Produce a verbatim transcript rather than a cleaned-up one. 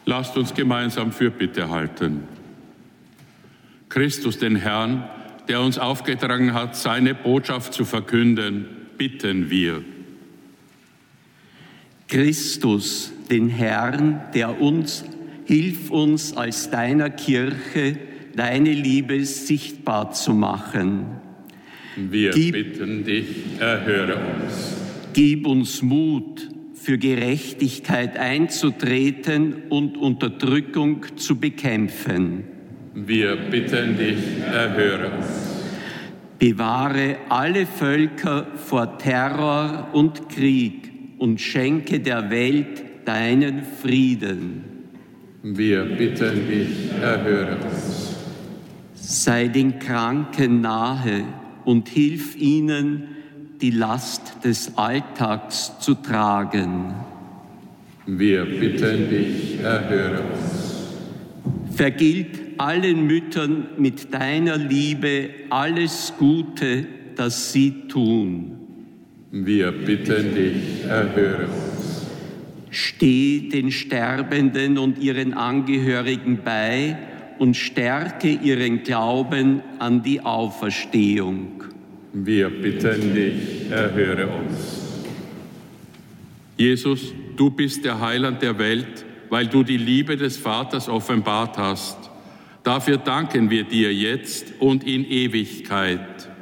Lasst uns gemeinsam Fürbitte halten. Christus, den Herrn, der uns aufgetragen hat, seine Botschaft zu verkünden, bitten wir. Christus, den Herrn, der uns, hilf uns als deiner Kirche, deine Liebe sichtbar zu machen. Wir Gib, bitten dich, erhöre uns. Gib uns Mut, für Gerechtigkeit einzutreten und Unterdrückung zu bekämpfen. Wir bitten dich, erhöre uns. Bewahre alle Völker vor Terror und Krieg und schenke der Welt deinen Frieden. Wir bitten dich, erhöre uns. Sei den Kranken nahe und hilf ihnen, die Last des Alltags zu tragen. Wir bitten dich, erhöre uns. Vergilt allen Müttern mit deiner Liebe alles Gute, das sie tun. Wir bitten dich, erhöre uns. Steh den Sterbenden und ihren Angehörigen bei und stärke ihren Glauben an die Auferstehung. Wir bitten dich, erhöre uns. Jesus, du bist der Heiland der Welt, weil du die Liebe des Vaters offenbart hast. Dafür danken wir dir jetzt und in Ewigkeit.